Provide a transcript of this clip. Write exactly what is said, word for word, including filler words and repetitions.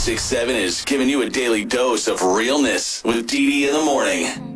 six seven is giving you a daily dose of realness with Dee Dee in the morning.